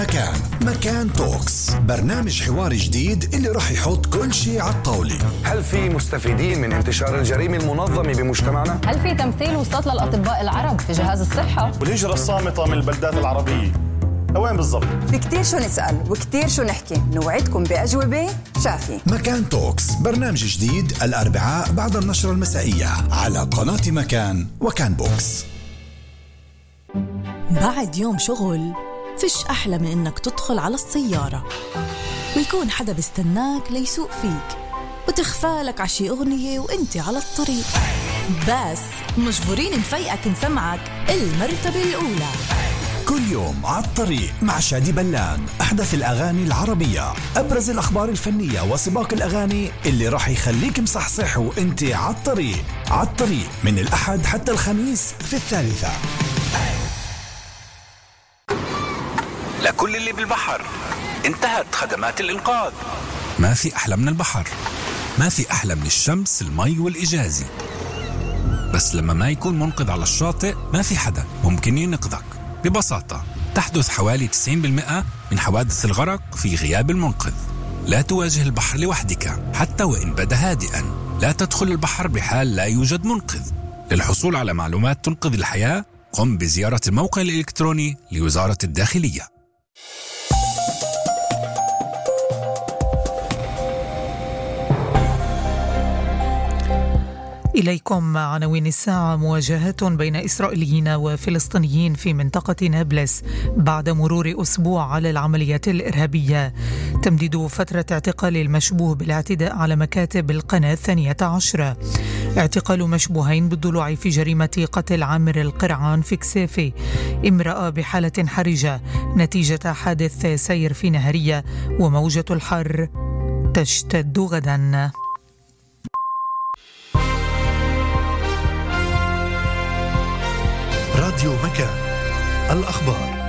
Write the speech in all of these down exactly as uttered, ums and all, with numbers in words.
مكان مكان توكس، برنامج حواري جديد اللي راح يحط كل شيء على الطاولة. هل في مستفيدين من انتشار الجريمة المنظمة بمجتمعنا؟ هل في تمثيل وصلت للأطباء العرب في جهاز الصحة؟ والهجرة الصامتة من البلدات العربية وين بالضبط؟ في كتير شو نسأل وكتير شو نحكي، نوعدكم بأجوبة شافية. مكان توكس، برنامج جديد الأربعاء بعد النشرة المسائية على قناة مكان وكان بوكس. بعد يوم شغل فيش أحلى من إنك تدخل على السيارة ويكون حدا بيستناك ليسوق فيك وتخفالك عشي أغنية وإنت على الطريق، بس مجبورين نفيقك نسمعك المرتبة الأولى. كل يوم على الطريق مع شادي بلان، أحدث الأغاني العربية، أبرز الأخبار الفنية وسباق الأغاني اللي راح يخليك مصحصح وإنت على الطريق. على الطريق من الأحد حتى الخميس في الثالثة. لكل اللي بالبحر انتهت خدمات الإنقاذ. ما في أحلى من البحر، ما في أحلى من الشمس، المي والإجازة، بس لما ما يكون منقذ على الشاطئ ما في حدا ممكن ينقذك. ببساطة تحدث حوالي تسعين بالمئة من حوادث الغرق في غياب المنقذ. لا تواجه البحر لوحدك حتى وإن بدا هادئا. لا تدخل البحر بحال لا يوجد منقذ. للحصول على معلومات تنقذ الحياة قم بزيارة الموقع الإلكتروني لوزارة الداخلية. إليكم عناوين الساعة. مواجهات بين إسرائيليين وفلسطينيين في منطقة نابلس بعد مرور أسبوع على العمليات الإرهابية. تمديد فترة اعتقال المشبوه بالاعتداء على مكاتب القناة الثانية عشرة. اعتقال مشبوهين بالضلوع في جريمة قتل عامر القرعان في كسافة. امرأة بحالة حرجة نتيجة حادث سير في نهرية. وموجة الحر تشتد غدا. راديو مكان، الأخبار.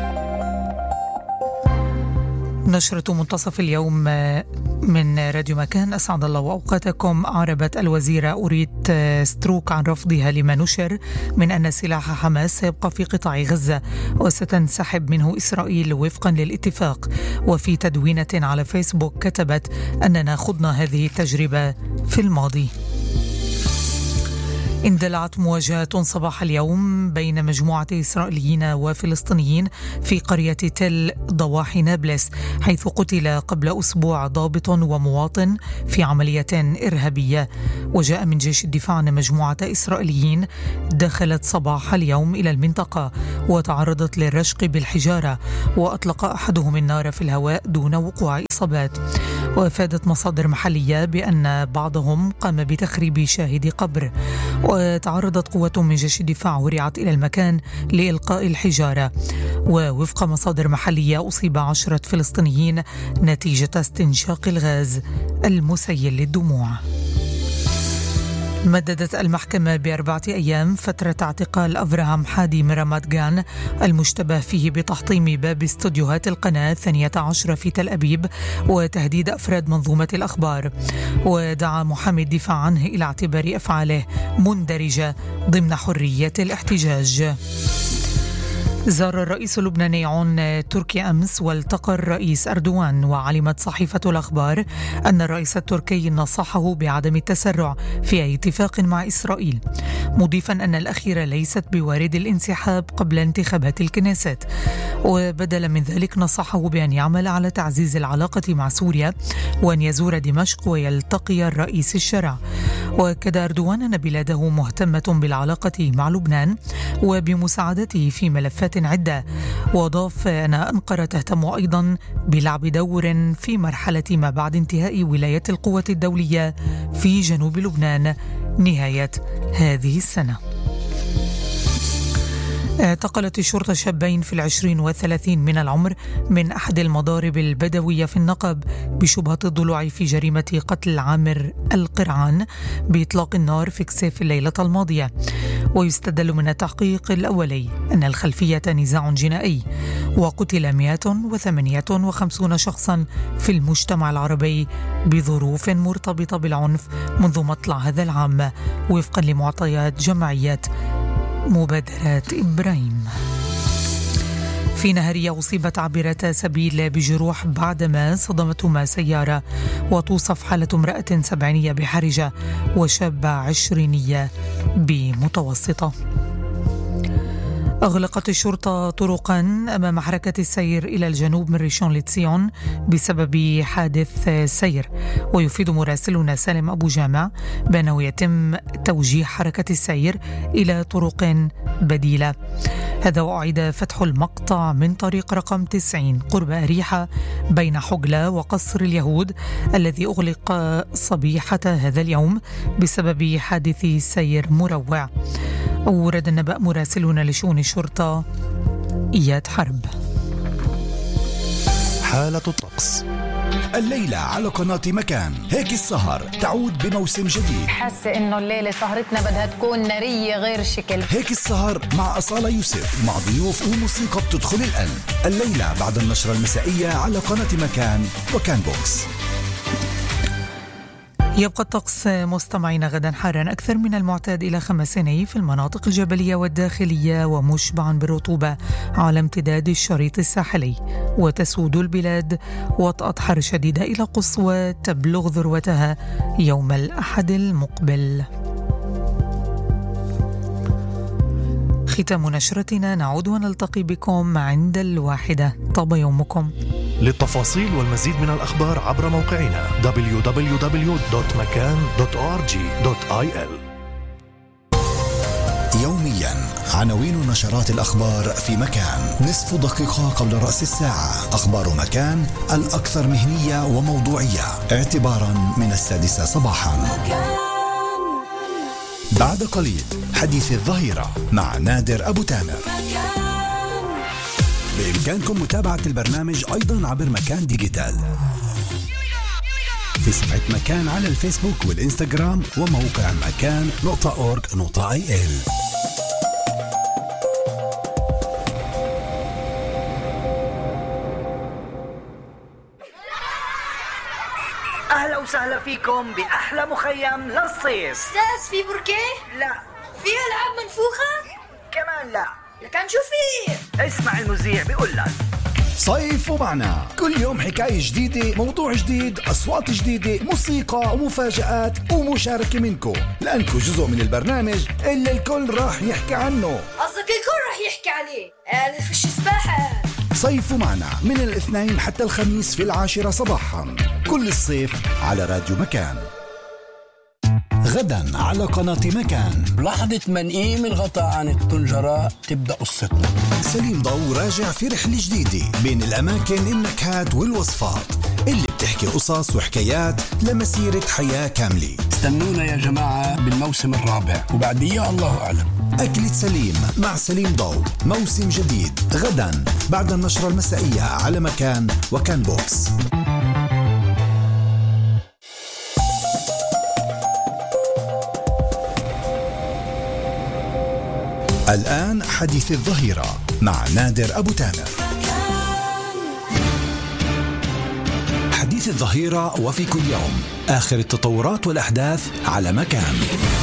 نشرة منتصف اليوم من راديو مكان. أسعد الله أوقاتكم. أعربت الوزيرة أوريت ستروك عن رفضها لما نشر من أن سلاح حماس سيبقى في قطاع غزة وستنسحب منه إسرائيل وفقا للاتفاق. وفي تدوينة على فيسبوك كتبت أننا خضنا هذه التجربة في الماضي. اندلعت مواجهات صباح اليوم بين مجموعة إسرائيليين وفلسطينيين في قرية تل ضواحي نابلس، حيث قتل قبل أسبوع ضابط ومواطن في عملية إرهابية. وجاء من جيش الدفاع أن مجموعة إسرائيليين دخلت صباح اليوم إلى المنطقة وتعرضت للرشق بالحجارة، وأطلق أحدهم النار في الهواء دون وقوع إصابات. وأفادت مصادر محلية بأن بعضهم قام بتخريب شاهد قبر. وتعرضت قوة من جيش الدفاع ورعت إلى المكان لإلقاء الحجارة. ووفق مصادر محلية أصيب عشرة فلسطينيين نتيجة استنشاق الغاز المسيل للدموع. مددت المحكمة بأربعة أيام فترة اعتقال أفراهام حادي من رامات جان المشتبه فيه بتحطيم باب استوديوهات القناة الثانية عشرة في تل أبيب وتهديد أفراد منظومة الأخبار. ودعا محامي الدفاع عنه إلى اعتبار أفعاله مندرجة ضمن حرية الاحتجاج. زار الرئيس اللبناني عون تركيا أمس والتقى الرئيس أردوان. وعلمت صحيفة الأخبار أن الرئيس التركي نصحه بعدم التسرع في أي اتفاق مع إسرائيل، مضيفا أن الأخيرة ليست بوارد الانسحاب قبل انتخابات الكنيست. وبدلا من ذلك نصحه بأن يعمل على تعزيز العلاقة مع سوريا وأن يزور دمشق ويلتقي الرئيس الشرع. وأكد أردوان أن بلاده مهتمة بالعلاقة مع لبنان وبمساعدته في ملفات عدة. وأضاف أن أنقرة تهتم أيضا بلعب دور في مرحلة ما بعد انتهاء ولاية القوة الدولية في جنوب لبنان نهاية هذه السنة. اعتقلت الشرطة شابين في العشرين والثلاثين من العمر من أحد المضارب البدوية في النقب بشبهة الضلوع في جريمة قتل عامر القرعان بإطلاق النار في كساف الليلة الماضية. ويستدل من التحقيق الأولي أن الخلفية نزاع جنائي. وقتل مئة وثمانية وخمسين شخصا في المجتمع العربي بظروف مرتبطة بالعنف منذ مطلع هذا العام وفقا لمعطيات جمعية مبادرات إبراهيم. في نهارية أصيبت عابرة سبيل بجروح بعدما صدمتهما سيارة، وتوصف حالة امرأة سبعينية بحرجة وشابة عشرينية بمتوسطة. أغلقت الشرطة طرقا أمام حركة السير إلى الجنوب من ريشون لتسيون بسبب حادث سير، ويفيد مراسلنا سالم أبو جامع بأنه يتم توجيه حركة السير إلى طرق بديلة. هذا وأعيد فتح المقطع من طريق رقم تسعين قرب أريحة بين حجلة وقصر اليهود الذي أغلق صبيحة هذا اليوم بسبب حادث سير مروع. أورد النبأ مراسلنا لشؤون الشرطة إياد حرب. حالة الطقس الليلة على قناة مكان. هيك السهر تعود بموسم جديد. حاسة إنه الليلة سهرتنا بدها تكون نارية غير شكل. هيك السهر مع أصالة يوسف مع ضيوف وموسيقى بتدخل القلب. الليلة بعد النشرة المسائية على قناة مكان وكان بوكس. يبقى الطقس مستمعين غدا حارا أكثر من المعتاد إلى خمسيني في المناطق الجبلية والداخلية، ومشبعا بالرطوبة على امتداد الشريط الساحلي، وتسود البلاد وطأة حر شديدة إلى قصوى تبلغ ذروتها يوم الأحد المقبل. ختام نشرتنا، نعود ونلتقي بكم عند الواحدة. طاب يومكم. للتفاصيل والمزيد من الأخبار عبر موقعنا دبليو دبليو دبليو دوت مكان دوت أو آر جي دوت آي إل. يوميا عناوين نشرات الأخبار في مكان. نصف دقيقة قبل رأس الساعة أخبار مكان الأكثر مهنية وموضوعية اعتبارا من السادسة صباحا. بعد قليل حديث الظهيرة مع نادر أبو تامر. بإمكانكم متابعة البرنامج أيضا عبر مكان ديجيتال في صفحة مكان على الفيسبوك والإنستغرام وموقع مكان نقطة أورج نقطة آي إل. أهلا وسهلا فيكم بأحلى مخيم للصيف. أستاذ في بركة؟ لا. في ألعاب منفوخة؟ كمان لا. لكن شو في؟ اسمع المذيع بيقول لك صيف ومعنا كل يوم حكاية جديدة، موضوع جديد، أصوات جديدة، موسيقى ومفاجآت ومشاركة منكم، لأنكم جزء من البرنامج اللي الكل راح يحكي عنه. قصدك الكل راح يحكي عليه؟ أنا فيش سباحة. صيف معنا من الاثنين حتى الخميس في العاشرة صباحا كل الصيف على راديو مكان. غدا على قناة مكان. بلحظة ما نقيم الغطاء عن الطنجرة تبدأ قصتنا. سليم ضو راجع في رحلة جديدة بين الأماكن، النكهات والوصفات اللي بتحكي قصص وحكايات لمسيرة حياة كاملة. استنونا يا جماعة بالموسم الرابع وبعديه الله أعلم. أكلة سليم مع سليم ضو، موسم جديد غدا بعد النشرة المسائية على مكان وكان بوكس. الآن حديث الظهيرة مع نادر أبو تامر. حديث الظهيرة وفي كل يوم آخر التطورات والأحداث على مكان.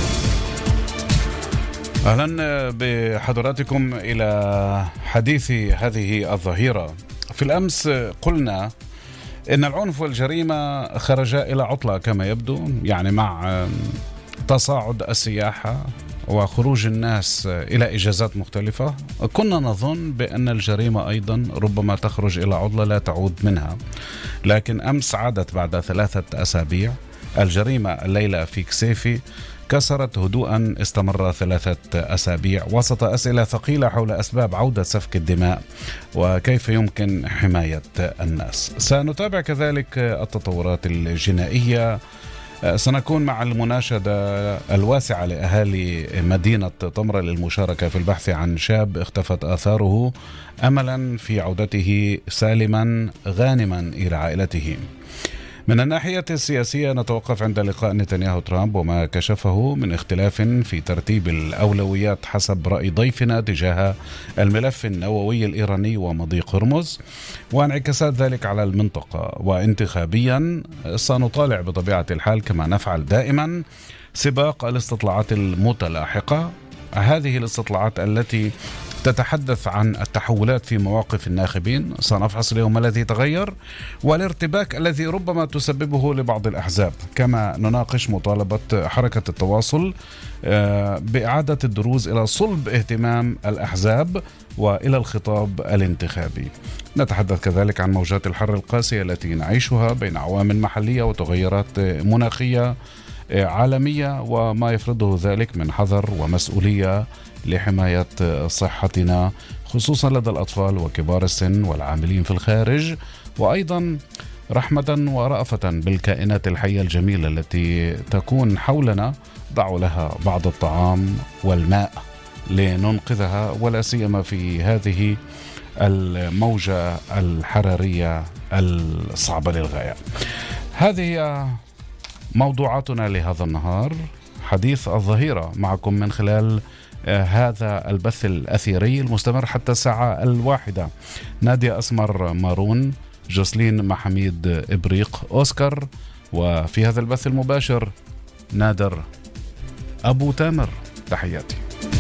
أهلا بحضراتكم إلى حديث هذه الظهيرة. في الأمس قلنا إن العنف والجريمة خرجا إلى عطلة كما يبدو، يعني مع تصاعد السياحة وخروج الناس إلى إجازات مختلفة. كنا نظن بأن الجريمة أيضا ربما تخرج إلى عطلة لا تعود منها، لكن أمس عادت بعد ثلاثة أسابيع. الجريمة الليلة في كسيفي كسرت هدوءا استمر ثلاثة أسابيع وسط أسئلة ثقيلة حول أسباب عودة سفك الدماء وكيف يمكن حماية الناس. سنتابع كذلك التطورات الجنائية. سنكون مع المناشدة الواسعة لأهالي مدينة طمرة للمشاركة في البحث عن شاب اختفت آثاره أملا في عودته سالما غانما إلى عائلته. من الناحية السياسية نتوقف عند لقاء نتنياهو ترامب وما كشفه من اختلاف في ترتيب الأولويات حسب رأي ضيفنا تجاه الملف النووي الإيراني ومضيق هرمز وانعكاسات ذلك على المنطقة. وانتخابيا سنطالع بطبيعة الحال كما نفعل دائما سباق الاستطلاعات المتلاحقة، هذه الاستطلاعات التي تتحدث عن التحولات في مواقف الناخبين، سنفحص اليوم ما الذي تغير والارتباك الذي ربما تسببه لبعض الأحزاب، كما نناقش مطالبة حركة التواصل بإعادة الدروز إلى صلب اهتمام الأحزاب وإلى الخطاب الانتخابي. نتحدث كذلك عن موجات الحر القاسية التي نعيشها بين عوامل محلية وتغيرات مناخية عالمية وما يفرضه ذلك من حذر ومسؤولية لحماية صحتنا، خصوصا لدى الأطفال وكبار السن والعاملين في الخارج، وأيضا رحمة ورأفة بالكائنات الحية الجميلة التي تكون حولنا. ضعوا لها بعض الطعام والماء لننقذها، ولا سيما في هذه الموجة الحرارية الصعبة للغاية. هذه موضوعاتنا لهذا النهار، حديث الظهيرة معكم من خلال هذا البث الأثيري المستمر حتى الساعة الواحدة. نادية أسمر مارون، جوسلين محميد إبريق، أوسكار، وفي هذا البث المباشر نادر أبو تامر. تحياتي.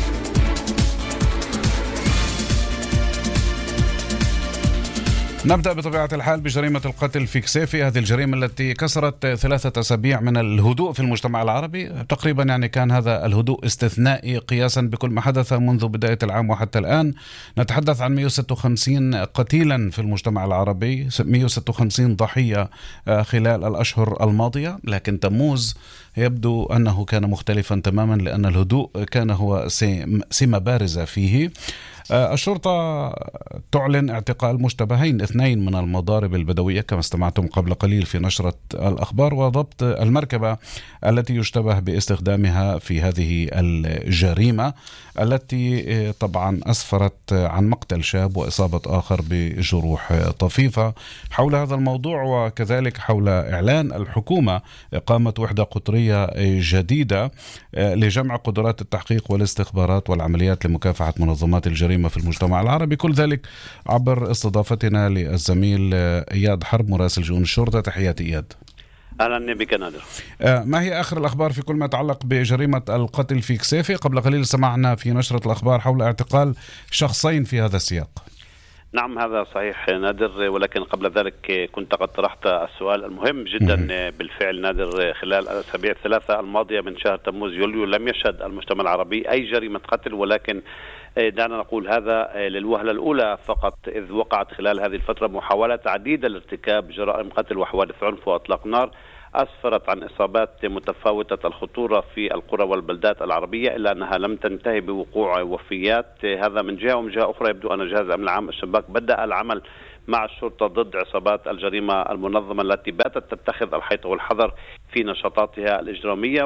نبدأ بطبيعة الحال بجريمة القتل في كسيفي، هذه الجريمة التي كسرت ثلاثة أسابيع من الهدوء في المجتمع العربي تقريبا. يعني كان هذا الهدوء استثنائي قياسا بكل ما حدث منذ بداية العام وحتى الآن. نتحدث عن مئة وستة وخمسين قتيلا في المجتمع العربي، مئة وستة وخمسين ضحية خلال الأشهر الماضية، لكن تموز يبدو أنه كان مختلفا تماما لأن الهدوء كان هو سمة بارزة فيه. الشرطة تعلن اعتقال مشتبهين، اثنين من المضارب البدوية كما استمعتم قبل قليل في نشرة الأخبار، وضبط المركبة التي يشتبه باستخدامها في هذه الجريمة التي طبعا أسفرت عن مقتل شاب وإصابة آخر بجروح طفيفة. حول هذا الموضوع وكذلك حول إعلان الحكومة إقامة وحدة قطرية جديدة لجمع قدرات التحقيق والاستخبارات والعمليات لمكافحة منظمات الجريمة في المجتمع العربي، كل ذلك عبر استضافتنا للزميل إياد حرب مراسل شؤون الشرطة. تحياتي إياد. أهلا بك نادر. ما هي آخر الأخبار في كل ما يتعلق بجريمة القتل في كسيفي؟ قبل قليل سمعنا في نشرة الأخبار حول اعتقال شخصين في هذا السياق. نعم هذا صحيح نادر، ولكن قبل ذلك كنت قد طرحت السؤال المهم جدا. م- بالفعل نادر، خلال الأسابيع الثلاثة الماضية من شهر تموز يوليو لم يشهد المجتمع العربي أي جريمة قتل، ولكن دعنا نقول هذا للوهلة الأولى فقط، إذ وقعت خلال هذه الفترة محاولات عديدة لارتكاب جرائم قتل وحوادث عنف وإطلاق نار أسفرت عن إصابات متفاوتة الخطورة في القرى والبلدات العربية، إلا أنها لم تنتهي بوقوع وفيات. هذا من جهة، ومن جهة أخرى يبدو أن جهاز الأمن العام الشباك بدأ العمل مع الشرطة ضد عصابات الجريمة المنظمة التي باتت تتخذ الحيط والحذر في نشاطاتها الإجرامية،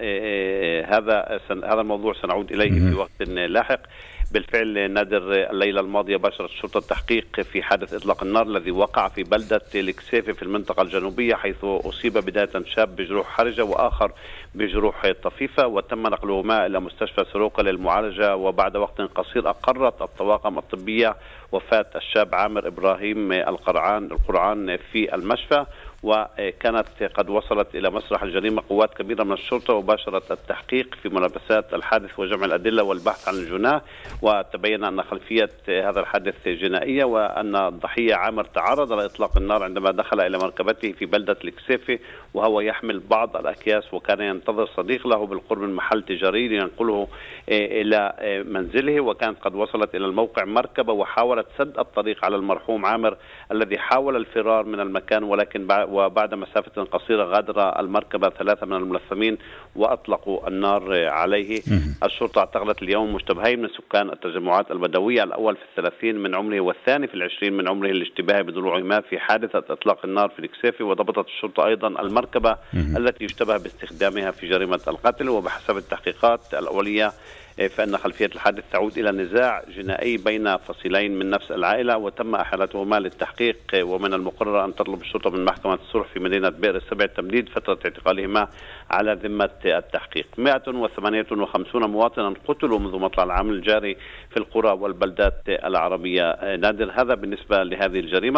وهذا هذا الموضوع سنعود إليه في وقت لاحق. بالفعل نادر، الليلة الماضية باشرت الشرطة التحقيق في حادث إطلاق النار الذي وقع في بلدة الكسيفي في المنطقة الجنوبية، حيث أصيب بداية شاب بجروح حرجة وآخر بجروح طفيفة، وتم نقلهما إلى مستشفى سروقة للمعالجة. وبعد وقت قصير أقرت الطواقم الطبية وفاة الشاب عامر إبراهيم القرعان القرعان في المشفى، وكانت قد وصلت إلى مسرح الجريمة قوات كبيرة من الشرطة وباشرت التحقيق في ملابسات الحادث وجمع الأدلة والبحث عن الجناه. وتبين أن خلفية هذا الحادث جنائية، وأن الضحية عامر تعرض لإطلاق النار عندما دخل إلى مركبته في بلدة الكسيفي وهو يحمل بعض الأكياس، وكان ينتظر صديق له بالقرب من محل تجاري لينقله إلى منزله. وكانت قد وصلت إلى الموقع مركبة وحاولت سد الطريق على المرحوم عامر الذي حاول الفرار من المكان، ولكن وبعد مسافة قصيرة غادر المركبة ثلاثة من الملثمين وأطلقوا النار عليه. الشرطة اعتقلت اليوم مشتبهين من سكان التجمعات البدوية، الأول في الثلاثين من عمره والثاني في العشرين من عمره، الاشتباه بضلوعهما في حادثة إطلاق النار في الكسيفي. وضبطت الشرطة أيضا المركبة التي يشتبه باستخدامها في جريمة القتل. وبحسب التحقيقات الأولية فإن خلفية الحادث تعود إلى نزاع جنائي بين فصيلين من نفس العائلة، وتم إحالتهما للتحقيق. ومن المقرر أن تطلب الشرطة من محكمة الصلح في مدينة بئر السبع تمديد فترة اعتقالهما على ذمة التحقيق. مئة وثمانية وخمسين مواطنا قتلوا منذ مطلع العام الجاري في القرى والبلدات العربية. نادر، هذا بالنسبة لهذه الجريمة.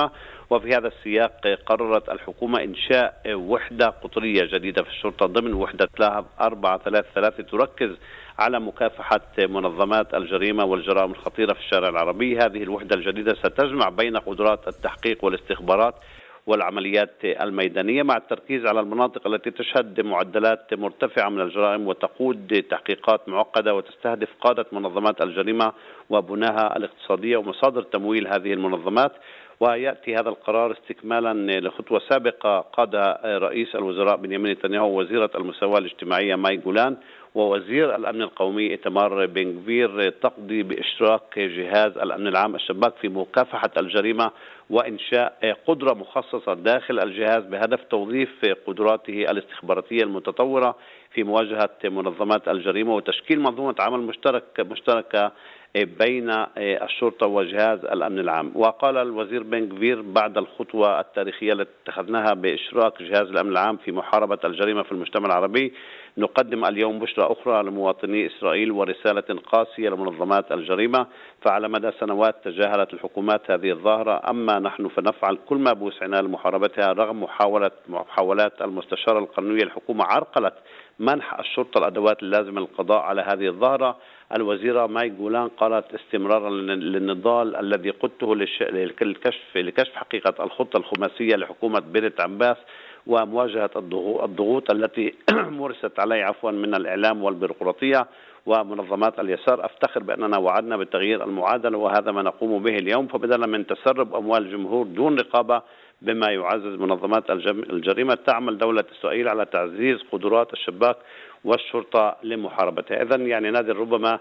وفي هذا السياق قررت الحكومة إنشاء وحدة قطرية جديدة في الشرطة ضمن وحدة لاهب أربعة ثلاثة ثلاثة تركز على مكافحة منظمات الجريمة والجرائم الخطيرة في الشارع العربي. هذه الوحدة الجديدة ستجمع بين قدرات التحقيق والاستخبارات والعمليات الميدانية مع التركيز على المناطق التي تشهد معدلات مرتفعة من الجرائم وتقود تحقيقات معقدة وتستهدف قادة منظمات الجريمة وبناها الاقتصادية ومصادر تمويل هذه المنظمات. ويأتي هذا القرار استكمالا لخطوة سابقة قادها رئيس الوزراء بنيامين نتنياهو ووزيرة المساواة الاجتماعية ماي جولان ووزير الأمن القومي إيتمار بن غفير، تقضي بإشراك جهاز الأمن العام الشباك في مكافحة الجريمة وإنشاء قدرة مخصصة داخل الجهاز بهدف توظيف قدراته الاستخباراتية المتطورة في مواجهة منظمات الجريمة وتشكيل منظومة عمل مشترك مشتركة بين الشرطة وجهاز الأمن العام. وقال الوزير بن غفير بعد الخطوة التاريخية التي اتخذناها بإشراك جهاز الأمن العام في محاربة الجريمة في المجتمع العربي، نقدم اليوم بشرى أخرى لمواطني إسرائيل ورسالة قاسية لمنظمات الجريمة، فعلى مدى سنوات تجاهلت الحكومات هذه الظاهرة، أما نحن فنفعل كل ما بوسعنا لمحاربتها رغم محاولة محاولات المستشارة القانونية. الحكومة عرقلت منح الشرطة الأدوات اللازمة للقضاء على هذه الظاهرة. الوزيرة ماي جولان قالت استمرارا للنضال الذي قدته للكشف لكشف حقيقة الخطة الخماسية لحكومة بيرت عباس ومواجهة الضغوط التي مورست عليه عفوا من الإعلام والبيروقراطية ومنظمات اليسار. أفتخر بأننا وعدنا بتغيير المعادلة وهذا ما نقوم به اليوم، فبدلا من تسرب أموال الجمهور دون رقابة بما يعزز منظمات الجريمة، تعمل دولة إسرائيل على تعزيز قدرات الشباك والشرطة لمحاربتها. إذن يعني نادر ربما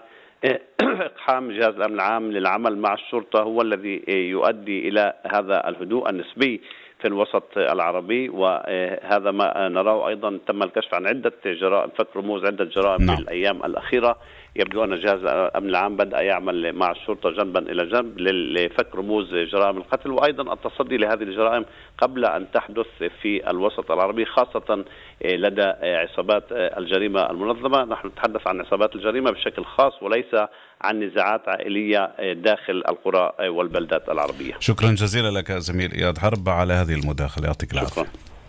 إقحام جهاز الأمن العام للعمل مع الشرطة هو الذي يؤدي إلى هذا الهدوء النسبي في الوسط العربي، وهذا ما نراه. أيضا تم الكشف عن عدة جرائم فك رموز عدة جرائم نعم. في الأيام الأخيرة. يبدو أن جهاز الأمن العام بدأ يعمل مع الشرطة جنبا إلى جنب لفك رموز جرائم القتل وأيضا التصدي لهذه الجرائم قبل أن تحدث في الوسط العربي، خاصة لدى عصابات الجريمة المنظمة. نحن نتحدث عن عصابات الجريمة بشكل خاص وليس عن نزاعات عائلية داخل القرى والبلدات العربية. شكرا جزيلا لك زميل إياد حرب على هذه المداخلة، يعطيك العافية.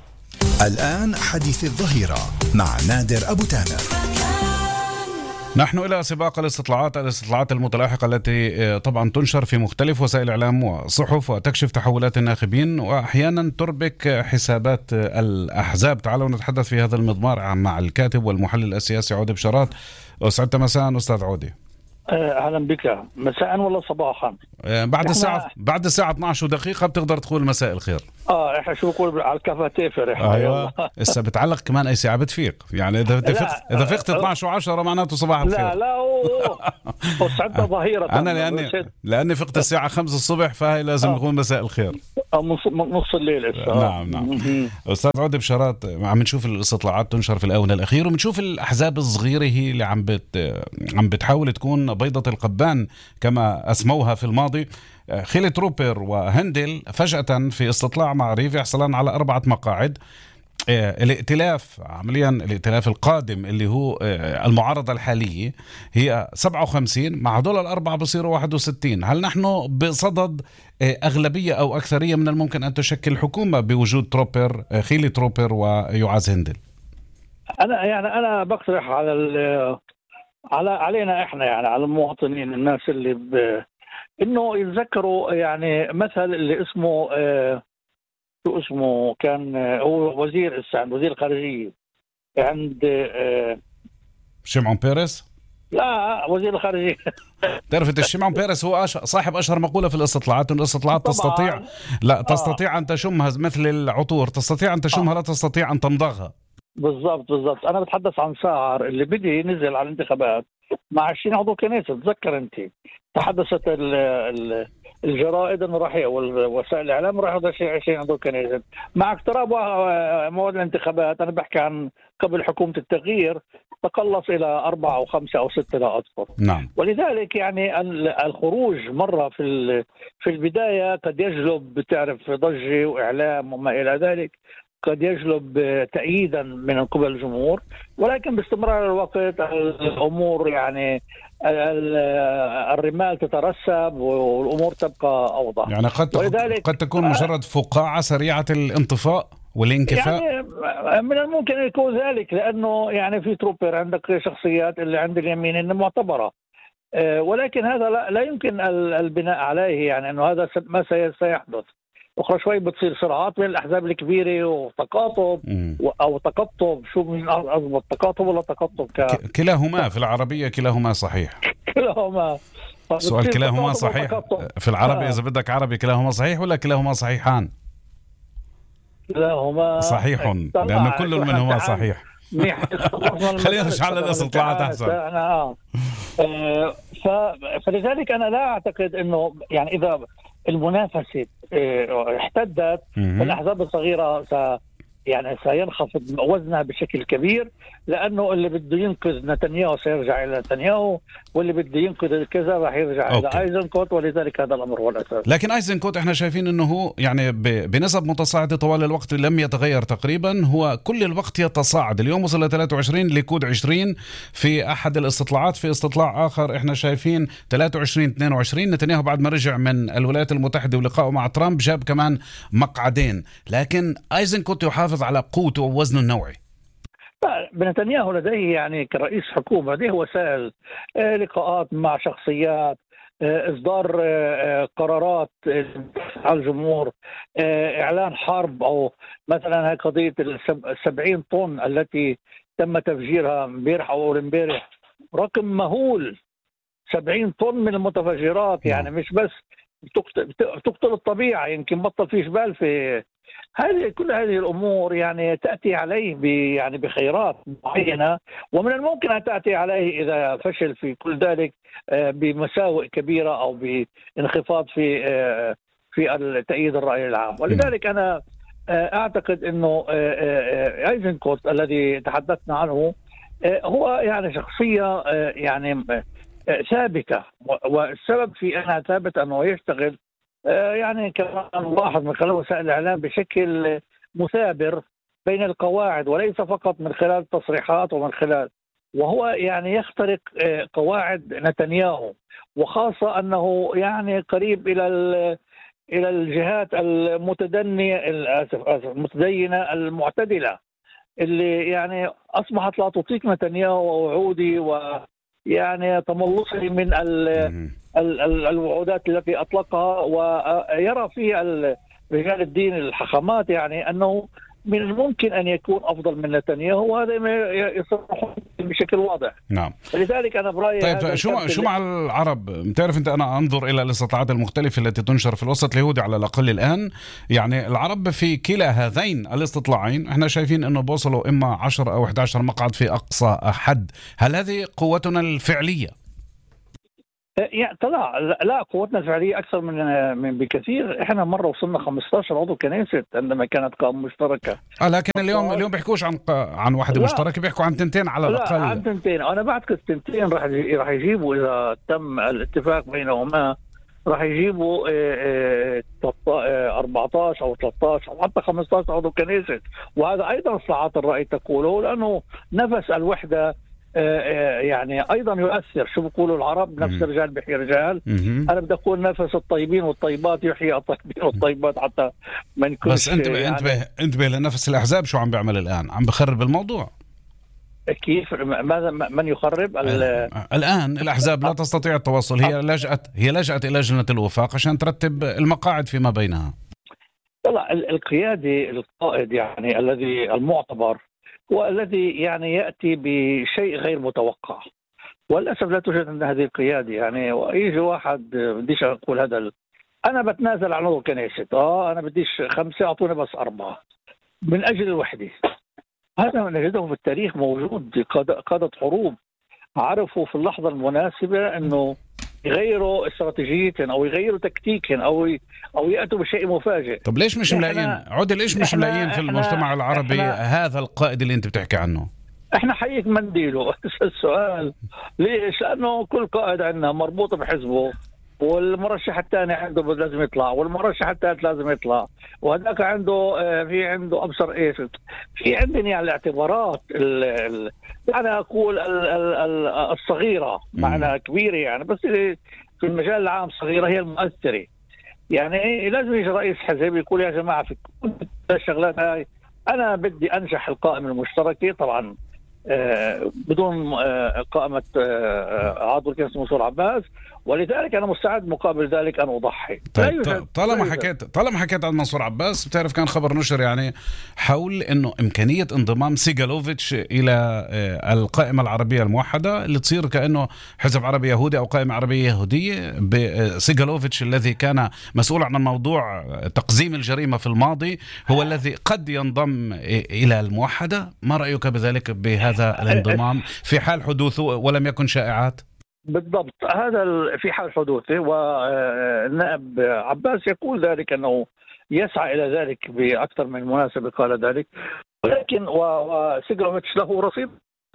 الآن حديث الظهيرة مع نادر أبو تامر. نحن إلى سباق الاستطلاعات الاستطلاعات المتلاحقة التي طبعا تنشر في مختلف وسائل الإعلام والصحف وتكشف تحولات الناخبين وأحيانا تربك حسابات الأحزاب. تعالوا نتحدث في هذا المضمار مع الكاتب والمحلل السياسي عودي بشارات. أسعدت مساء أستاذ عودي. اهلا بك. مساء ولا صباحا؟ بعد الساعه بعد الساعه اثني عشر دقيقه بتقدر تقول مساء الخير. اه احنا شو بقول على الكافيتير احنا. ايوه هسه بتعلق كمان اي ساعه بتفيق، يعني اذا فقت اذا فقت اثني عشر وعشرة معناته صباح الخير. لا لا وسعدنا ظهيره. انا لاني لاني فقت الساعه خمسة الصبح فهي لازم يكون مساء الخير. نص الليل الساعه. نعم نعم. استاذ عودي بشارات، عم نشوف الاستطلاعات تنشر في الاونه الاخيره وبنشوف الاحزاب الصغيره هي اللي عم بت عم بتحاول تكون بيضه القبان كما اسموها في الماضي. خيلي تروبر وهندل فجأة في استطلاع معريف يحصلان على أربعة مقاعد. الائتلاف عمليا الائتلاف القادم اللي هو المعارضة الحالية هي سبعة وخمسين، مع هذول الأربعة بصيروا واحد وستين. هل نحن بصدد أغلبية أو أكثرية من الممكن أن تشكل حكومة بوجود تروبر خيلي تروبر ويعاز هندل؟ أنا يعني أنا بقترح على على علينا إحنا يعني على المواطنين الناس اللي ب إنه يتذكروا يعني مثل اللي اسمه آه شو اسمه كان آه هو وزير السعد وزير الخارجية عند آه شمعون بيريس. لا وزير الخارجية. تعرفت الشمعون بيريس هو صاحب أشهر مقولة في الاستطلاعات، إن الاستطلاعات تستطيع لا تستطيع آه. أن تشمها مثل العطور، تستطيع أن تشمها آه. لا تستطيع أن تمضغها. بالضبط بالضبط. أنا بتحدث عن ساعر اللي بدي نزل على الانتخابات مع عشرين عضو كنيسة. تذكر أنت تحدثت الجرائد انه راح وسائل الاعلام راح ياخذ عشرين عضو كنيسة مع اقتراب موعد الانتخابات. انا بحكي عن قبل حكومة التغيير تقلص الى أربعة او خمسة او ستة لا اذكر. نعم. ولذلك يعني الخروج مرة في في البداية قد يجلب بتعرف ضجة واعلام وما الى ذلك، قد يجلب تأييدا من قبل الجمهور، ولكن باستمرار الوقت الأمور يعني الرمال تترسب والأمور تبقى أوضح. يعني قد قد تكون مجرد فقاعة سريعة الانطفاء والانكفاء. يعني من الممكن أن يكون ذلك، لأنه يعني في تروبر عندك شخصيات اللي عند اليمين إنه معتبرة، ولكن هذا لا, لا يمكن البناء عليه، يعني أنه هذا ما سيحدث. أخرى شوي بتصير صراعات بين الأحزاب الكبيرة وتقاطب أو تقطب، شو من أضبط، تقاطب ولا تقطب؟ ك... كلاهما في العربية كلاهما صحيح. كلاهما سؤال كلاهما صحيح في العربي آه. إذا بدك عربي كلاهما صحيح ولا كلاهما صحيحان؟ كلاهما صحيح، لأن كل منهما صحيح. خلينا نرجع للاستطلاعات أحسن. آه. فلذلك أنا لا أعتقد أنه يعني إذا المنافسة احتدت الأحزاب الصغيرة س يعني سينخفض وزنها بشكل كبير، لأنه اللي بده ينقذ نتنياهو سيرجع إلى نتنياهو، واللي بده ينقذ كذا راح يرجع أوكي. إلى أيزنكوت، ولذلك هذا الأمر هو الأساس. لكن أيزنكوت احنا شايفين أنه يعني بنسب متصاعدة طوال الوقت لم يتغير تقريبا، هو كل الوقت يتصاعد. اليوم وصل ل ثلاثة وعشرين، ليكود عشرين في أحد الاستطلاعات، في استطلاع آخر احنا شايفين ثلاثة وعشرين اثنين وعشرين. نتنياهو بعد ما رجع من الولايات المتحدة ولقائه مع ترامب جاب كمان مقعدين، لكن أيزنكوت يحافظ على قوته ووزنه النوعي. نتنياهو لديه يعني كرئيس حكومة لديه وسائل، لقاءات مع شخصيات، إصدار قرارات على الجمهور، إعلان حرب، أو مثلا هاي قضية السبعين طن التي تم تفجيرها امبارح أو امبارح، رقم مهول، سبعين طن من المتفجرات، يعني مش بس تقتل الطبيعة، يمكن بطل في جبال في هذه. كل هذه الأمور يعني تأتي عليه يعني بخيرات معينة، ومن الممكن أن تأتي عليه إذا فشل في كل ذلك بمساوئ كبيرة أو بانخفاض في في تأييد الرأي العام. ولذلك أنا أعتقد أنه أيزنكوت الذي تحدثنا عنه هو يعني شخصية يعني ثابتة، والسبب في أنها ثابتة أنه يشتغل يعني كمان نلاحظ من خلال وسائل الإعلام بشكل مثابر بين القواعد، وليس فقط من خلال التصريحات ومن خلال، وهو يعني يخترق قواعد نتنياهو، وخاصة أنه يعني قريب إلى إلى الجهات المتدنية المتدينة المعتدلة اللي يعني أصبحت لا تطيق نتنياهو ووعودي ويعني تملصه من الوعودات التي أطلقها، ويرى في رجال الدين الحخامات يعني أنه من الممكن أن يكون أفضل من نتنياهو، وهذا يصرح بشكل واضح. نعم. لذلك أنا برأيي طيب شو شو مع العرب؟ بتعرف أنت أنا أنظر إلى الاستطلاعات المختلفة التي تنشر في الوسط اليهودي على الأقل الآن، يعني العرب في كلا هذين الاستطلاعين احنا شايفين أنه بوصلوا إما عشرة أو إحدى عشر مقعد في أقصى حد. هل هذه قوتنا الفعلية؟ يعني طلع لا قوتنا الفعلية أكثر من من بكثير. إحنا مرة وصلنا خمسة عشر عضو كنيسة عندما كانت قائمة مشتركة. آه لكن اليوم اليوم بيحكوش عن عن واحدة مشتركة، بيحكوا عن تنتين على الأقل. لا عن تنتين، أنا بعتقد تنتين راح راح يجيبوا إذا تم الاتفاق بينهما، راح يجيبوا أربعة عشر أو ثلاثة عشر أو حتى خمسة عشر عضو كنيسة، وهذا أيضا اصطلاحات الرأي تقوله، لأنه نفس الوحدة يعني أيضا يؤثر. شو بيقولوا العرب؟ نفس رجال بيحيي رجال. أنا بدي أقول نفس الطيبين والطيبات يحيي الطيبين والطيبات، حتى ما نكونش. بس انتبه يعني انتبه انتبه لنفس الأحزاب شو عم بيعمل الآن؟ عم بخرب الموضوع. كيف؟ ماذا من يخرب؟ الآن الأحزاب لا تستطيع التواصل، هي لجأت هي لجأت إلى لجنة الوفاق عشان ترتب المقاعد فيما بينها. طلع القيادي القائد يعني الذي المعتبر هو الذي يعني يأتي بشيء غير متوقع، وللأسف لا توجد عند هذه القيادة. يعني يجي واحد بديش أقول هذا ال... أنا بتنازل عن عضو كنيسة، آه أنا بديش خمسة أعطوني بس أربعة من أجل الوحدة. هذا نجده في التاريخ موجود، قادة حروب عرفوا في اللحظة المناسبة أنه يغيروا استراتيجيتهم أو يغيروا تكتيكهم أو أو يأتوا بشيء مفاجئ. طب ليش مش ملاقين عدل؟ ليش مش ملاقين في المجتمع العربي هذا القائد اللي أنت بتحكي عنه؟ إحنا حقيقة منديله. السؤال ليش؟ لأنه كل قائد عندنا مربوط بحزبه، والمرشح الثاني عنده لازم يطلع، والمرشح الثالث لازم يطلع، وهذاك عنده في عنده ابصر ايش. في عندنا يعني الاعتبارات يعني اقول الصغيره معناها كبيره يعني، بس في المجال العام صغيره هي المؤثره. يعني لازم يجي رئيس حزب يقول يا جماعه في كل الشغلات هاي انا بدي انجح القائمه المشتركه، طبعا آه بدون آه قائمه آه عضو الكنيسه منصور عباس، ولذلك انا مستعد مقابل ذلك ان اضحي. طيب طالما حكيت طالما حكيت عن منصور عباس، بتعرف كان خبر نشر يعني حول انه امكانيه انضمام سيغالوفيتش الى القائمه العربيه الموحده اللي تصير كانه حزب عربي يهودي او قائمه عربيه يهوديه. سيغالوفيتش الذي كان مسؤول عن موضوع تقزيم الجريمه في الماضي هو الذي قد ينضم الى الموحده. ما رايك بذلك بهذا الانضمام في حال حدوثه ولم يكن شائعات؟ بالضبط، هذا في حال حدوثه، والنائب عباس يقول ذلك أنه يسعى إلى ذلك بأكثر من مناسبة قال ذلك، ولكن وسيغالوفيتش له رصيد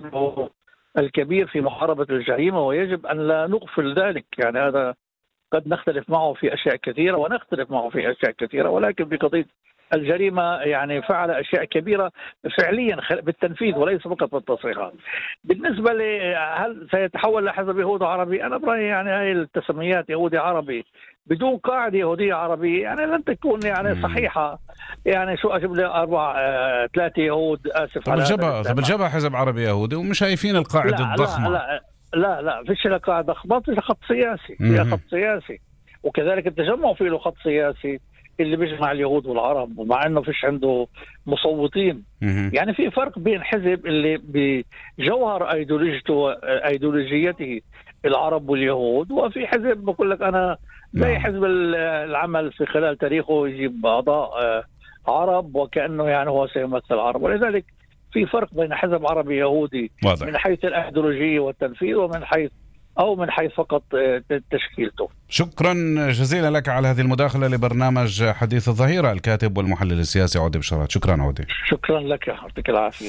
الكبير في محاربة الجريمة ويجب أن لا نغفل ذلك. يعني هذا قد نختلف معه في أشياء كثيرة ونختلف معه في أشياء كثيرة، ولكن في قضية الجريمة يعني فعل أشياء كبيرة فعليا بالتنفيذ وليس فقط بالتصريحات. بالنسبة لي هل سيتحول لحزب يهودي عربي، أنا برأيي يعني هاي التسميات يهودي عربي بدون قاعدة يهودية عربية يعني لن تكون يعني صحيحة. يعني شو أجيب لي أربع آه، ثلاثة يهود آسف طب الجبهة طب الجبهة حزب عربي يهودي ومش شايفين القاعدة لا الضخمة. لا لا لا لا فيش لها قاعدة ضخمة، فيش خط سياسي، فيها خط سياسي، وكذلك التجمع فيه له خط سياسي اللي بيجمع اليهود والعرب، ومع انه فيش عنده مصوتين. يعني في فرق بين حزب اللي بجوهر ايديولوجيته ايديولوجيته العرب واليهود، وفي حزب بقول لك انا زي حزب العمل في خلال تاريخه يجيب اعضاء عرب وكانه يعني هو سيمثل العرب. ولذلك في فرق بين حزب عربي يهودي واضح من حيث الايديولوجيه والتنفيذ ومن حيث أو من حيث فقط تشكيلته. شكرا جزيلا لك على هذه المداخلة لبرنامج حديث الظهيرة، الكاتب والمحلل السياسي عودي بشارات. شكرا عودي. شكرا لك، يعطيك العافية.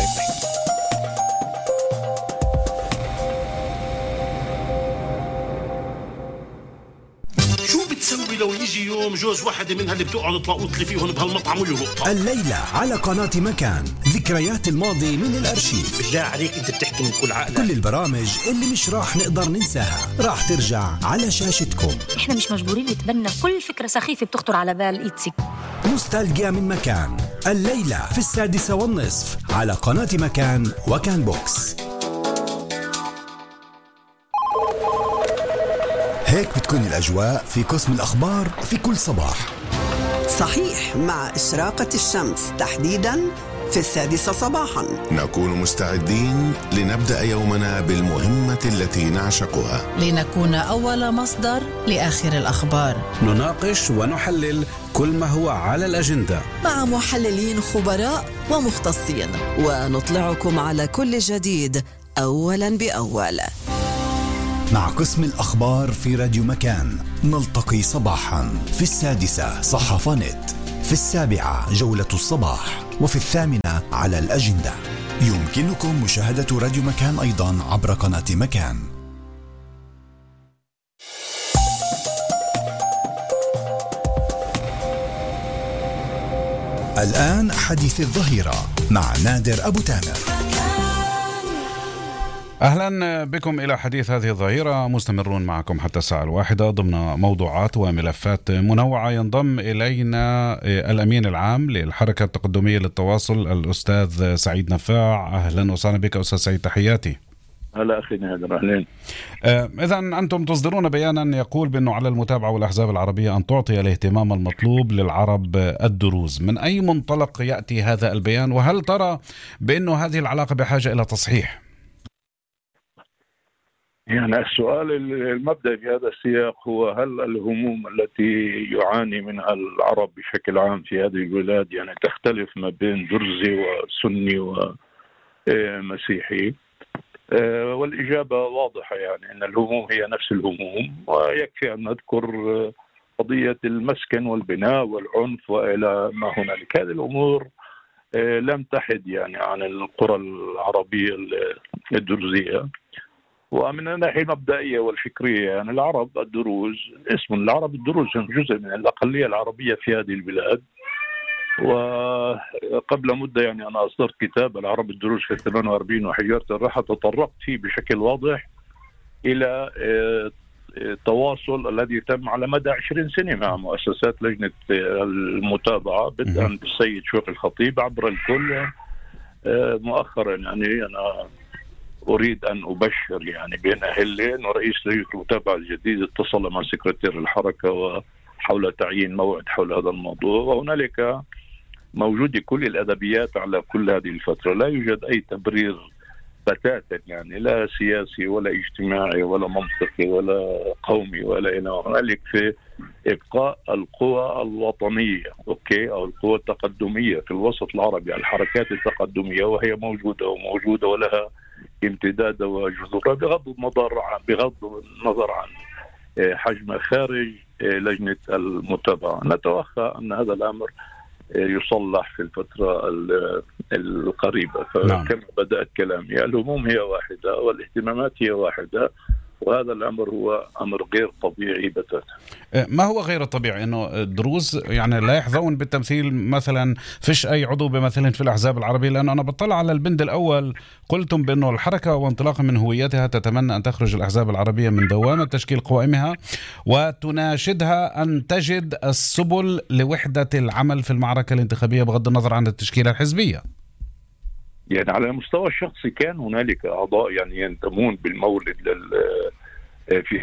شو بتسوي لو يجي يوم جوز واحدة منها اللي بتقعد تلاقوط لي فيهم بهالمطعم ويهبطها؟ الليلة على قناة مكان، ذكريات الماضي من الأرشيف. بالله عليك أنت بتحكي من كل عقلك. كل البرامج اللي مش راح نقدر ننساها راح ترجع على شاشتكم. إحنا مش مجبورين نتبنى كل فكرة سخيفة بتخطر على بال إيتسي. نوستالجيا من مكان، الليلة في السادسة والنصف على قناة مكان وكان بوكس. هيك بتكون الأجواء في قسم الأخبار في كل صباح. صحيح، مع إشراقة الشمس تحديداً في السادسة صباحاً نكون مستعدين لنبدأ يومنا بالمهمة التي نعشقها، لنكون أول مصدر لآخر الأخبار. نناقش ونحلل كل ما هو على الأجندة مع محللين خبراء ومختصين، ونطلعكم على كل جديد أولاً بأول. مع قسم الأخبار في راديو مكان نلتقي صباحا في السادسة صحافة نت، في السابعة جولة الصباح، وفي الثامنة على الأجندة. يمكنكم مشاهدة راديو مكان أيضا عبر قناة مكان. الآن حديث الظهيرة مع نادر أبو تامر. أهلا بكم إلى حديث هذه الظهيرة، مستمرون معكم حتى الساعة الواحدة ضمن موضوعات وملفات منوعة. ينضم إلينا الأمين العام للحركة التقدمية للتواصل الأستاذ سعيد نفاع. أهلا وسهلا بك أستاذ سعيد، تحياتي. هلا أخي نادر، أهلين. إذا أنتم تصدرون بيانا يقول بأنه على المتابعة والأحزاب العربية أن تعطي الاهتمام المطلوب للعرب الدروز. من أي منطلق يأتي هذا البيان، وهل ترى بأنه هذه العلاقة بحاجة إلى تصحيح؟ يعني السؤال المبدئي في هذا السياق هو هل الهموم التي يعاني منها العرب بشكل عام في هذه البلاد يعني تختلف ما بين درزي وسني ومسيحي؟ والإجابة واضحة، يعني أن الهموم هي نفس الهموم، ويكفي أن نذكر قضية المسكن والبناء والعنف وإلى ما هنالك. هذه الأمور لم تحد يعني عن القرى العربية الدرزية، ومن الناحية المبدئية والفكرية يعني العرب الدروز، اسم العرب الدروز هم جزء من الأقلية العربية في هذه البلاد. وقبل مدة يعني أنا أصدرت كتاب العرب الدروز في ثمانية وأربعين وحجارة الراحة، تطرقت فيه بشكل واضح إلى التواصل الذي تم على مدى عشرين سنة مع مؤسسات لجنة المتابعة، بدءا بالسيد شوقي الخطيب عبر الكل. مؤخرا يعني أنا أريد أن أبشر يعني بين أهلين ورئيس لجنة المتابعة الجديد اتصل مع سكرتير الحركة وحول تعيين موعد حول هذا الموضوع، وهنالك موجود كل الأدبيات على كل هذه الفترة. لا يوجد أي تبرير بتاتا يعني، لا سياسي ولا اجتماعي ولا منطقي ولا قومي ولا إلى هنالك في إبقاء القوى الوطنية أوكي أو القوى التقدمية في الوسط العربي، الحركات التقدمية، وهي موجودة وموجودة ولها امتداد وجذور بغض النظر عن بغض النظر عن حجم خارج لجنة المتابعة. نتوقع أن هذا الأمر يصلح في الفترة القريبة. فكما بدأت كلامي الهموم هي واحدة والاهتمامات هي واحدة، وهذا الأمر هو أمر غير طبيعي بتاتا. ما هو غير طبيعي؟ إنه الدروز يعني لا يحظون بالتمثيل مثلا، فيش أي عضو بمثلا في الأحزاب العربية؟ لأنه أنا بطلع على البند الأول، قلتم بأنه الحركة وانطلاقا من هويتها تتمنى أن تخرج الأحزاب العربية من دوامة تشكيل قوائمها وتناشدها أن تجد السبل لوحدة العمل في المعركة الانتخابية بغض النظر عن التشكيلة الحزبية. يعني على المستوى الشخصي كان هنالك أعضاء يعني ينتمون بالمولد لل في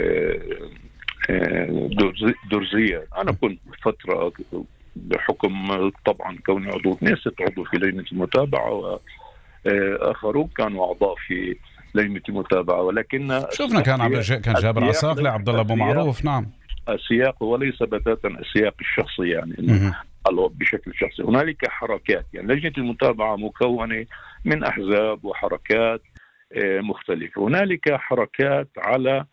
درزية. أنا كنت فترة بحكم طبعا كوني عضو كنيست عضو في لجنة المتابعة، وآخرون كانوا أعضاء في لجنة المتابعة، ولكن شفنا كان عبد كان جابر عساقلة، عبد الله أبو معروف. نعم، السياق وليس بتاتا السياق الشخصي يعني بشكل شخصي. هنالك حركات يعني لجنة المتابعة مكونة من أحزاب وحركات مختلفة. هنالك حركات على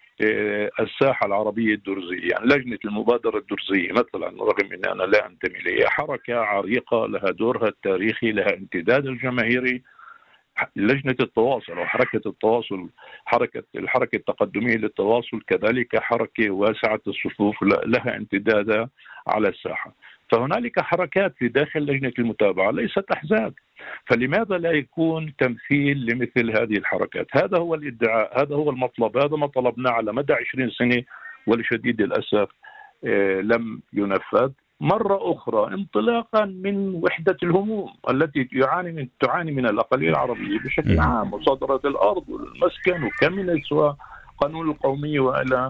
الساحة العربية الدرزية، يعني لجنة المبادرة الدرزية مثلا، رغم أن أنا لا أنتمي إليها، حركة عريقة لها دورها التاريخي، لها امتداد الجماهيري. لجنة التواصل أو حركة التواصل، حركة الحركة التقدمية للتواصل كذلك حركة واسعة الصفوف لها امتداد على الساحة. فهنالك حركات في داخل لجنة المتابعة ليست أحزاب، فلماذا لا يكون تمثيل لمثل هذه الحركات؟ هذا هو الادعاء، هذا هو المطلب، هذا ما طلبناه على مدى عشرين سنة، ولشديد الأسف آه لم ينفذ. مرة أخرى انطلاقا من وحدة الهموم التي يعاني من تعاني من الأقلية العربية بشكل عام، مصادرة الأرض والمسكن وكمنس وقانون القومية وإلى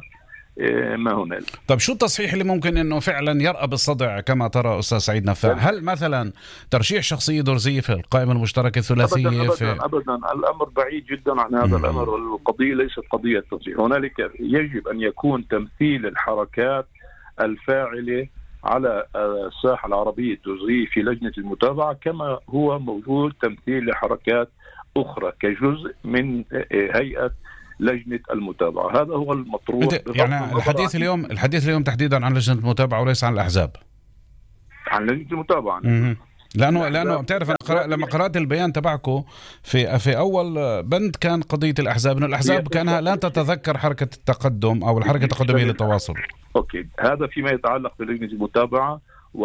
ما هنالك. طيب شو التصحيح اللي ممكن انه فعلا يرأى بالصدع كما ترى استاذ سعيد نفاع؟ هل مثلا ترشيح شخصية درزية في القائمة المشتركة الثلاثية؟ أبداً أبداً, في... ابدا الامر بعيد جدا عن هذا مم. الامر. القضية ليست قضية تصحيح، هنالك يجب ان يكون تمثيل الحركات الفاعلة على الساحة العربية الدرزية في لجنة المتابعة كما هو موجود تمثيل لحركات أخرى كجزء من هيئة لجنة المتابعة. هذا هو المطروح. يعني الحديث اليوم الحديث اليوم تحديدا عن لجنة المتابعة وليس عن الأحزاب، عن لجنة المتابعة. م- لأنه لأنه بتعرف أنا قرأ لما قرأت البيان تبعكم في في أول بند كان قضية الأحزاب، إنه الأحزاب كانها لا تتذكر حركة التقدم أو الحركة التقدمية للتواصل. أوكي، هذا فيما يتعلق بلجنة المتابعة.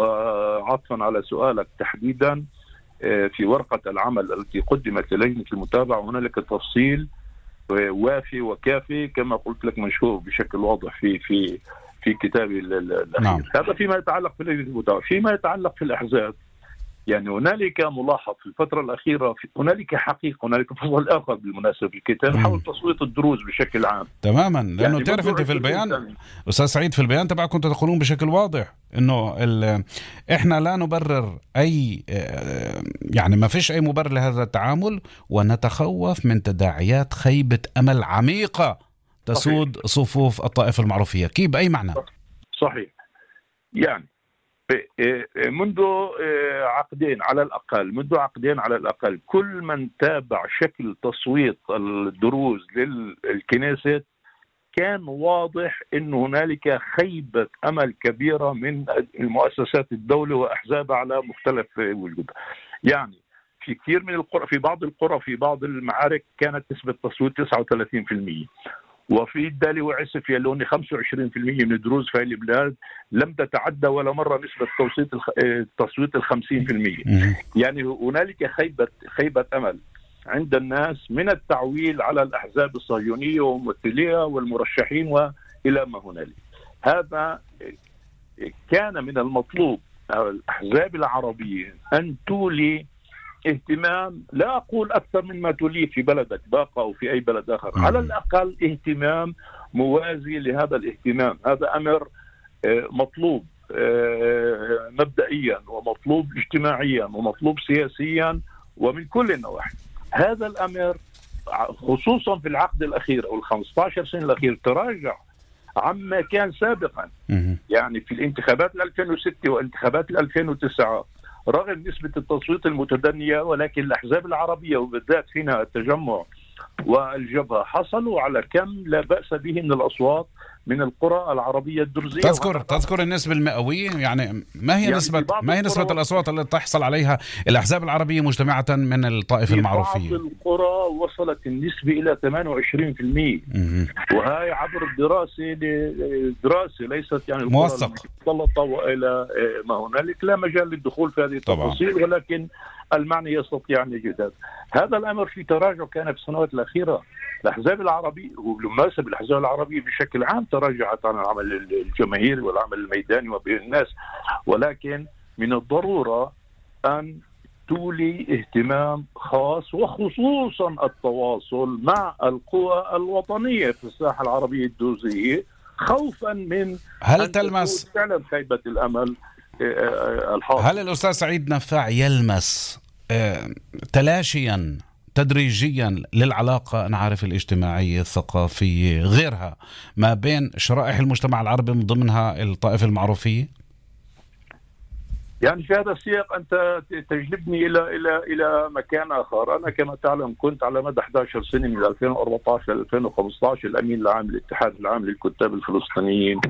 وعطفا على سؤالك تحديدا، في ورقة العمل التي قدمت للجنة المتابعة هنالك تفصيل وافي وكافي كما قلت لك، منشور بشكل واضح في في في كتابي الأخير. نعم. هذا فيما يتعلق بلجنة المتابعة. فيما يتعلق في الأحزاب يعني هنالك ملاحظ في الفترة الأخيرة، هنالك حقيقة، هنالك فصل آخر بالمناسبة في الكتاب حول تصويت الدروز بشكل عام. تماما، لأنه يعني تعرف أنت في البيان أستاذ سعيد في البيان تبعك كنت تقولون بشكل واضح إنه إحنا لا نبرر أي يعني ما فيش أي مبرر لهذا التعامل، ونتخوف من تداعيات خيبة أمل عميقة تسود صحيح. صفوف الطائفة المعروفية. كيف بأي معنى؟ صحيح. يعني منذ عقدين على الأقل منذ عقدين على الأقل كل من تابع شكل تصويت الدروز للكنيست كان واضح أن هنالك خيبة أمل كبيرة من المؤسسات الدولة وأحزابها على مختلف وجودها. يعني في كثير من القرى، في بعض القرى في بعض المعارك كانت نسبة التصويت تسعة وثلاثين بالمئة، وفي الدالي وعسف يلوني خمسة وعشرين بالمئة من الدروز في هذه البلاد لم تتعدى ولا مرة نسبة التصويت التصويت ال خمسين بالمئة. يعني هنالك خيبة خيبة أمل عند الناس من التعويل على الأحزاب الصهيونية وممثليها والمرشحين وإلى ما هنالك. هذا كان من المطلوب الأحزاب العربية أن تولي اهتمام، لا أقول أكثر مما توليه في بلدك باقة أو في أي بلد آخر، على الأقل اهتمام موازي لهذا الاهتمام. هذا أمر مطلوب مبدئيا ومطلوب اجتماعيا ومطلوب سياسيا ومن كل النواحي. هذا الأمر خصوصا في العقد الأخير أو الخمسة عشر سنة الأخير تراجع عما كان سابقا. يعني في الانتخابات ألفين وستة وانتخابات ألفين وتسعة رغم نسبة التصويت المتدنية، ولكن الأحزاب العربية وبالذات فينا التجمع والجبهة حصلوا على كم لا بأس به من الأصوات من القرى العربية الدرزية. تذكر تذكر النسبة المئوية، يعني ما هي يعني نسبة ما هي نسبة الأصوات التي تحصل عليها الأحزاب العربية مجتمعة من الطائفة المعروفية؟ في بعض القرى وصلت النسبة إلى ثمانية وعشرين بالمئة، وهي عبر الدراسة دراسة ليست يعني موثقة مختلطة وإلى ما هنالك. لا مجال للدخول في هذه التفاصيل، ولكن المعني يستطيع أن يجد هذا الأمر في تراجع كان في السنوات الأخيرة. الأحزاب العربية وبالمناسبة الأحزاب العربية بشكل عام تراجعت عن العمل الجماهيري والعمل الميداني وبين الناس، ولكن من الضرورة أن تولي اهتمام خاص وخصوصا التواصل مع القوى الوطنية في الساحة العربية الدوزية، خوفا من هل تلمس فعلا خيبة الأمل الحاصل. هل الأستاذ سعيد نفاع يلمس تلاشيا تدريجيا للعلاقة أنا عارف الاجتماعية الثقافية غيرها ما بين شرائح المجتمع العربي من ضمنها الطائفة المعروفية؟ يعني في هذا السياق أنت تجلبني إلى إلى إلى مكان آخر. أنا كما تعلم كنت على مدى أحد عشر سنة من ألفين وأربعة عشر إلى ألفين وخمسة عشر الأمين العام للاتحاد العام للكتاب الفلسطينيين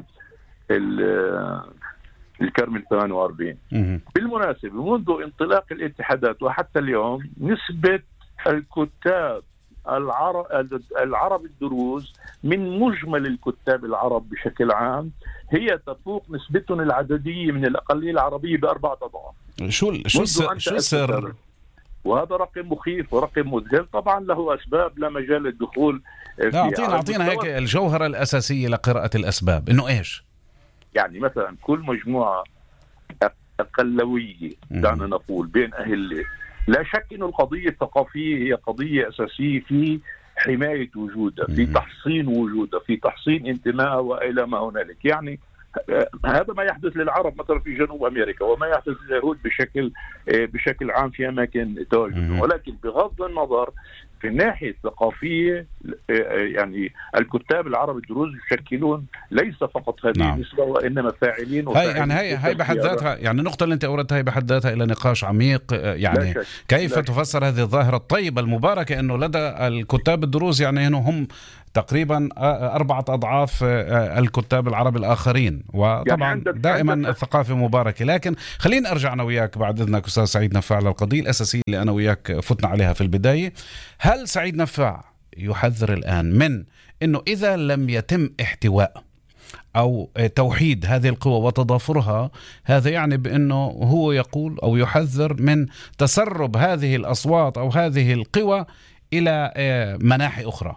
الكرمل ثمانية وأربعين. بالمناسبة منذ انطلاق الاتحادات وحتى اليوم نسبة الكتاب العرب العرب الدروز من مجمل الكتاب العرب بشكل عام هي تفوق نسبتهم العددية من الأقلية العربية بأربعة أضعاف. شو شو شو السر؟ وهذا رقم مخيف ورقم مذهل، طبعا له أسباب لا مجال للدخول فيها. أعطينا أعطينا هيك الجوهرة الأساسية لقراءة الأسباب، إنه إيش؟ يعني مثلا كل مجموعة أقلوية دعنا نقول بين أهل، لا شك أن القضية الثقافية هي قضية أساسية في حماية وجودها، في تحصين وجودها، في تحصين انتمائها وإلى ما هنالك. يعني هذا ما يحدث للعرب مثلا في جنوب أمريكا وما يحدث لليهود بشكل بشكل عام في أماكن تواجدهم. ولكن بغض النظر في الناحية الثقافية يعني الكتاب العرب الدروز يشكلون ليس فقط هذه نعم. النسبة وإنما فاعلين هاي يعني هاي هاي بحد ذاتها، يعني النقطة اللي أنت أوردتها هي بحد ذاتها إلى نقاش عميق. يعني كيف تفسر هذه الظاهرة الطيبة المباركة إنه لدى الكتاب الدروز يعني إنه هم تقريبا أربعة أضعاف الكتاب العرب الآخرين، وطبعا يعني دائما الثقافة مباركة. لكن خلينا أرجع أنا وياك بعد إذنك أستاذ سعيد نفاع للقضية الأساسية اللي أنا وياك فتنا عليها في البداية. هل سعيد نفاع يحذر الآن من إنه إذا لم يتم احتواء أو توحيد هذه القوى وتضافرها، هذا يعني بأنه هو يقول أو يحذر من تسرب هذه الأصوات أو هذه القوى إلى مناحي أخرى؟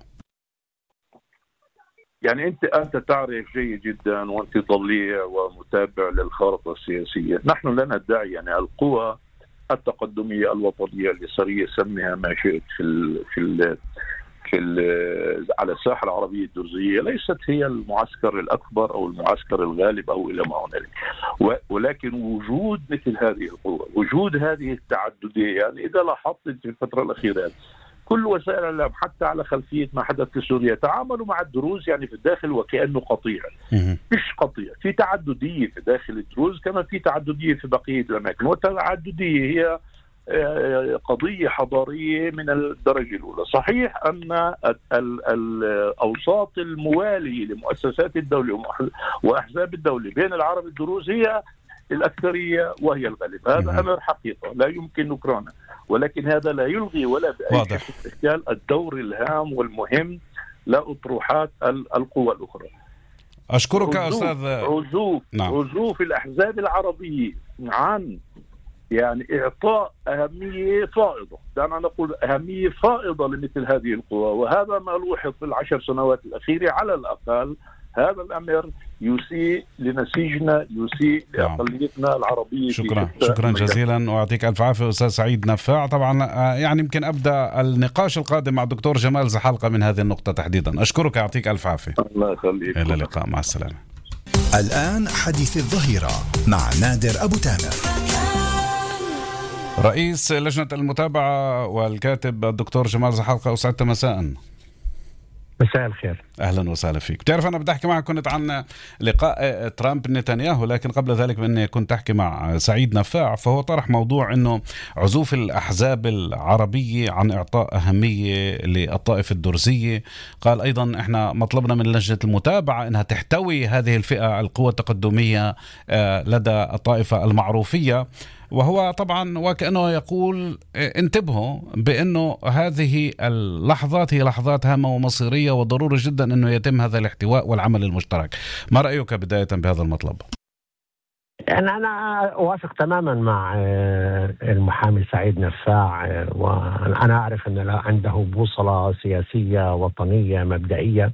يعني أنت أنت تعرف جيد جدا وأنت ضليع ومتابع للخارطة السياسية. نحن لا ندعي يعني القوى التقدمية الوطنية اليسارية سميها ما شئت في ال في ال في ال على الساحة العربية الدرزية ليست هي المعسكر الأكبر أو المعسكر الغالب أو إلى ما هنالك، ولكن وجود مثل هذه القوى، وجود هذه التعددية. يعني إذا لاحظت في الفترة الأخيرة كل وسائل الإعلام حتى على خلفية ما حدث في سوريا تعاملوا مع الدروز يعني في الداخل وكأنه قطيع. مش قطيع، في تعددية في داخل الدروز كما في تعددية في بقية الأماكن، والتعددية هي قضية حضارية من الدرجة الأولى. صحيح أن الأوساط الموالية لمؤسسات الدولة وأحزاب الدولة بين العرب الدروز هي الأكثرية وهي الغالب، هذا أمر حقيقة لا يمكن نكرانه. ولكن هذا لا يلغي ولا بأي شكل الدور الهام والمهم لأطروحات القوى الأخرى. أشكرك عزوف أستاذ عزوف نعم. عزوف الأحزاب العربية عن يعني إعطاء أهمية فائضة، دعنا نقول أهمية فائضة لمثل هذه القوى، وهذا ما لوحظ في العشر سنوات الأخيرة على الأقل. هذا الأمر يسيء لنسيجنا، يسيء لأقليتنا العربية. شكرا شكرا جزيلا ويعطيك ألف عافية أستاذ سعيد نفاع. طبعا يعني يمكن أبدأ النقاش القادم مع الدكتور جمال زحلقة من هذه النقطة تحديدا. أشكرك يعطيك ألف عافية. الله يخليك. إلى اللقاء، مع السلامة. الآن حديث الظهيرة مع نادر أبو تامر، رئيس لجنة المتابعة والكاتب الدكتور جمال زحلقة. أسعدت مساء. مساء الخير. أهلا وسهلا فيك. بتعرف أنا بدي أحكي معك كنت عن لقاء ترامب نتنياهو، لكن قبل ذلك بأني كنت أحكي مع سعيد نفاع، فهو طرح موضوع أنه عزوف الأحزاب العربية عن إعطاء أهمية للطائفة الدرزية. قال أيضا إحنا مطلبنا من لجنة المتابعة أنها تحتوي هذه الفئة القوى التقدمية لدى الطائفة المعروفية، وهو طبعا وكأنه يقول انتبهوا بأنه هذه اللحظات هي لحظات هامة ومصيرية، وضروري جدا أنه يتم هذا الاحتواء والعمل المشترك. ما رأيك بداية بهذا المطلب؟ يعني أنا أوافق تماما مع المحامي سعيد نفاع، وأنا أعرف أن عنده بوصلة سياسية وطنية مبدئية،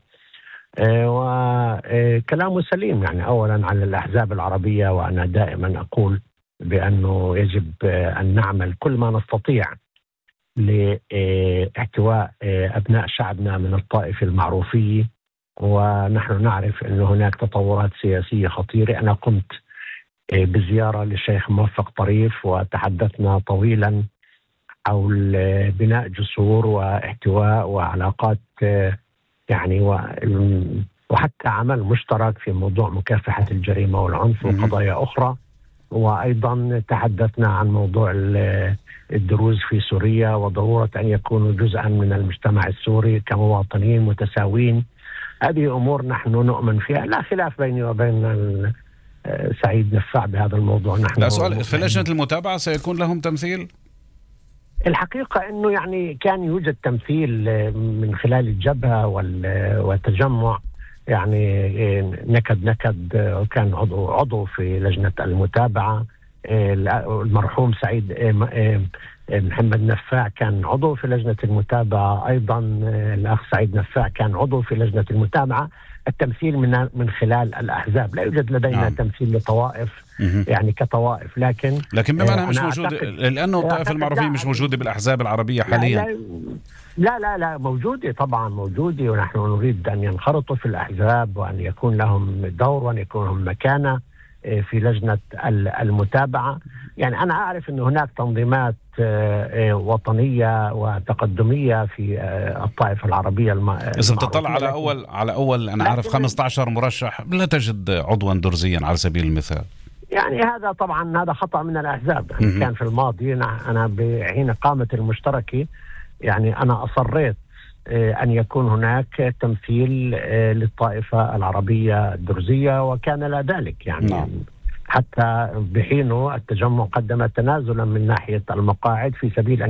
وكلامه سليم. يعني أولا على الأحزاب العربية، وأنا دائما أقول بأنه يجب أن نعمل كل ما نستطيع لاحتواء أبناء شعبنا من الطائفة المعروفية، ونحن نعرف أن هناك تطورات سياسية خطيرة. أنا قمت بزيارة للشيخ موفق طريف وتحدثنا طويلا حول بناء جسور واحتواء وعلاقات يعني وحتى عمل مشترك في موضوع مكافحة الجريمة والعنف وقضايا أخرى. وأيضا تحدثنا عن موضوع الدروز في سوريا وضرورة أن يكونوا جزءا من المجتمع السوري كمواطنين متساوين. هذه أمور نحن نؤمن فيها، لا خلاف بيني وبين سعيد نفاع بهذا الموضوع. نحن لا سؤال، في لجنة المتابعة سيكون لهم تمثيل؟ الحقيقة أنه يعني كان يوجد تمثيل من خلال الجبهة والتجمع، يعني نكد نكد وكان عضو عضو في لجنة المتابعة. المرحوم سعيد محمد نفاع كان عضو في لجنة المتابعة، أيضا الأخ سعيد نفاع كان عضو في لجنة المتابعة. التمثيل من من خلال الأحزاب، لا يوجد لدينا نعم. تمثيل لطوائف يعني كطوائف، لكن لكن بما أنها مش موجودة لأنه الطائفة المعروفية مش موجودة بالأحزاب العربية حاليا. لا لا لا, لا موجودة طبعا موجودة، ونحن نريد أن ينخرطوا في الأحزاب وأن يكون لهم دور وأن يكون لهم مكانة في لجنة المتابعة. يعني أنا أعرف أن هناك تنظيمات وطنية وتقدمية في الطائفة العربية الم... إذا بتطلع على أول على أول أنا عارف خمسة عشر مرشح لا تجد عضوا درزيا على سبيل المثال. يعني هذا طبعا هذا خطأ من الأحزاب. يعني كان في الماضي أنا حين قامت المشتركة يعني أنا أصريت أن يكون هناك تمثيل للطائفة العربية الدرزية، وكان لا ذلك يعني نعم. حتى بحينه التجمع قدم تنازلا من ناحية المقاعد في سبيل أن